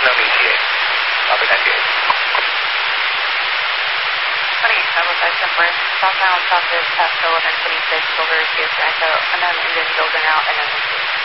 Unknown ETA. Copy 98. 28 Travel 5 Sunburst, southbound Southwest past 1126 over Sierra Echo, unknown engine building out and then